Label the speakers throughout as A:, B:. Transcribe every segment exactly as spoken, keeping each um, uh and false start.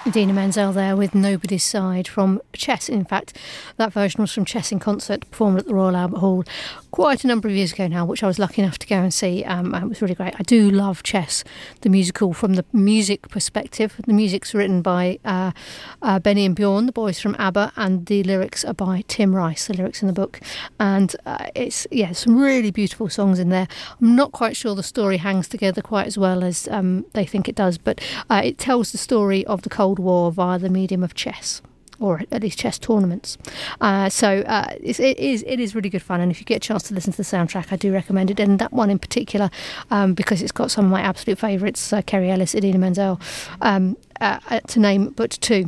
A: Idina Menzel there with Nobody's Side from Chess. In fact, that version was from Chess in Concert, performed at the Royal Albert Hall quite a number of years ago now, which I was lucky enough to go and see. Um, it was really great. I do love Chess, the musical, from the music perspective. The music's written by uh, uh, Benny and Bjorn, the boys from ABBA, and the lyrics are by Tim Rice, the lyrics in the book. And uh, it's, yeah, some really beautiful songs in there. I'm not quite sure the story hangs together quite as well as um, they think it does, but uh, it tells the story of the Cold War via the medium of chess, or at least chess tournaments. Uh, so uh, it's, it is it is really good fun, and if you get a chance to listen to the soundtrack, I do recommend it. And that one in particular, um, because it's got some of my absolute favourites, uh, Kerry Ellis, Idina Menzel, um, uh, to name but two.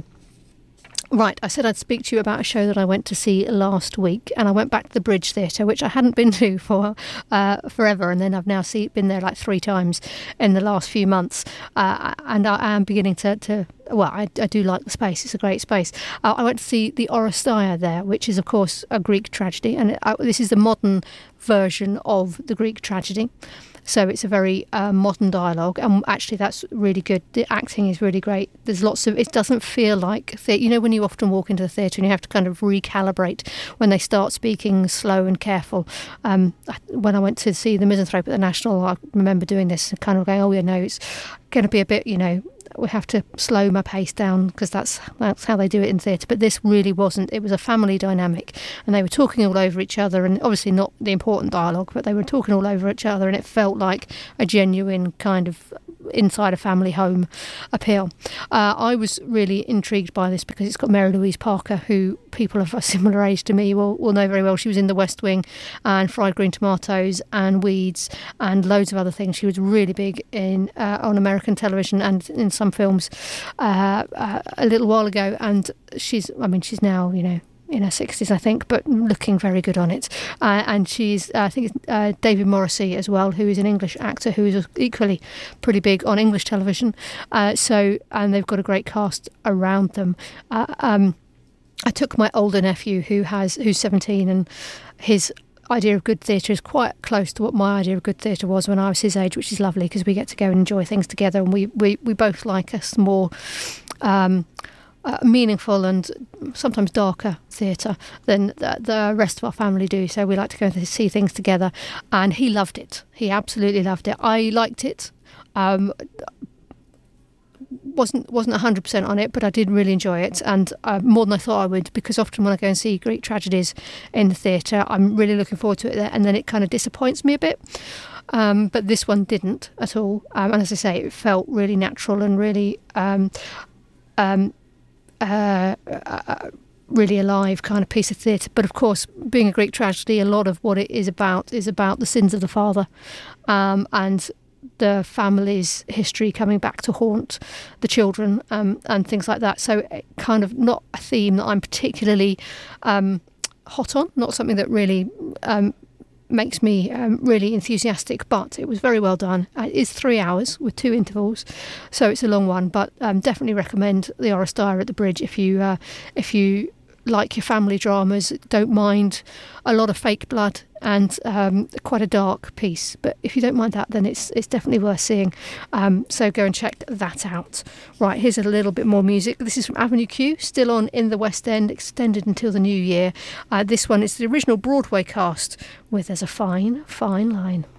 A: Right, I said I'd speak to you about a show that I went to see last week, and I went back to the Bridge Theatre, which I hadn't been to for uh, forever, and then I've now see, been there like three times in the last few months, uh, and I am beginning to, to well, I, I do like the space. It's a great space. Uh, I went to see the Oresteia there, which is, of course, a Greek tragedy, and uh, this is the modern version of the Greek tragedy. So it's a very uh, modern dialogue, and actually that's really good. The acting is really great. There's lots of, it doesn't feel like, the, you know, when you often walk into the theatre and you have to kind of recalibrate when they start speaking slow and careful. Um, when I went to see the Misanthrope at the National, I remember doing this and kind of going, oh yeah, no, it's going to be a bit, you know, we have to slow my pace down because that's that's how they do it in theatre. But this really wasn't. It was a family dynamic, and they were talking all over each other, and obviously not the important dialogue, but they were talking all over each other, and it felt like a genuine kind of inside a family home appeal. Uh, I was really intrigued by this because it's got Mary Louise Parker, who people of a similar age to me will, will know very well. She was in The West Wing and Fried Green Tomatoes and Weeds and loads of other things. She was really big in uh, on American television and in some films uh, uh, a little while ago, and she's, I mean, she's now, you know, in her sixties, I think, but looking very good on it. Uh, and she's, uh, I think it's uh, David Morrissey as well, who is an English actor who is equally pretty big on English television. Uh, so, and they've got a great cast around them. Uh, um, I took my older nephew, who has who's seventeen, and his idea of good theatre is quite close to what my idea of good theatre was when I was his age, which is lovely because we get to go and enjoy things together, and we, we, we both like us more um, uh, meaningful and sometimes darker theatre than the, the rest of our family do. So we like to go and see things together, and he loved it. He absolutely loved it. I liked it. Um, wasn't wasn't one hundred percent on it, but I did really enjoy it, and uh, more than I thought I would, because often when I go and see Greek tragedies in the theatre, I'm really looking forward to it there, and then it kind of disappoints me a bit. Um, but this one didn't at all, um, and as I say, it felt really natural and really um, um, uh, uh, really alive kind of piece of theatre. But of course, being a Greek tragedy, a lot of what it is about is about the sins of the father, um, and the family's history coming back to haunt the children, um, and things like that. So it kind of not a theme that I'm particularly um, hot on, not something that really um, makes me um, really enthusiastic, but it was very well done. Uh, it's three hours with two intervals, so it's a long one, but um, definitely recommend the Oresteia at the Bridge if you uh, if you like your family dramas, don't mind a lot of fake blood and um, quite a dark piece. But if you don't mind that, then it's it's definitely worth seeing. Um, so go and check that out. Right, here's a little bit more music. This is from Avenue Q, still on in the West End, extended until the new year. Uh, this one is the original Broadway cast with There's a Fine, Fine Line.